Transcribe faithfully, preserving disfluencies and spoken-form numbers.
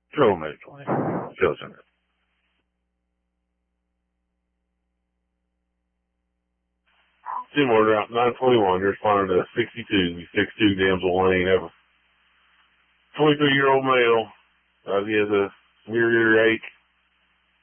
Throw him at twenty. Fill center. Team order out nine twenty-one. You're responding to sixty-two, sixty-two Damsel Lane. Have a twenty-three year old male. Uh, he has a severe earache.